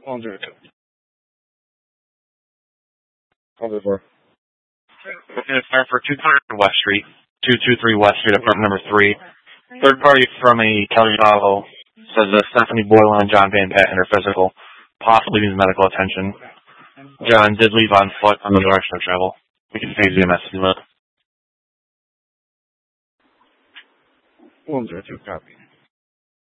102. 104. Fire for 200 West Street, 223 West Street, apartment number 3. Third party from a Kelly Bravo says that Stephanie Boyle and John Van Patten are physical, possibly needs medical attention. John did leave on foot on the direction of travel. We can phase the message. 102, copy.